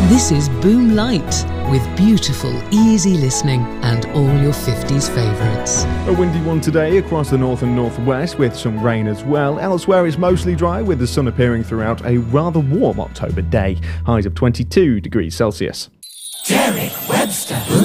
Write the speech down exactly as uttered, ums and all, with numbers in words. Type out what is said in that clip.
This is Boom Light, with beautiful, easy listening and all your fifties favourites. A windy one today across the north and northwest with some rain as well. Elsewhere it's mostly dry with the sun appearing throughout a rather warm October day. Highs of twenty-two degrees Celsius. Derek Webster.